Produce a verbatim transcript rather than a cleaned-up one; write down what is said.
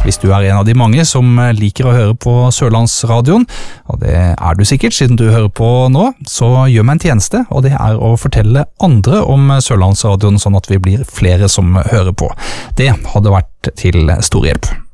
Hvis du er en av de mange som liker å høre på Sørlandsradioen, og det er du sikkert siden du hører på nå, så gjør meg en tjeneste, og det er å fortelle andre om Sørlandsradioen sånn at vi blir flere som hører på. Det hadde vært til stor hjelp.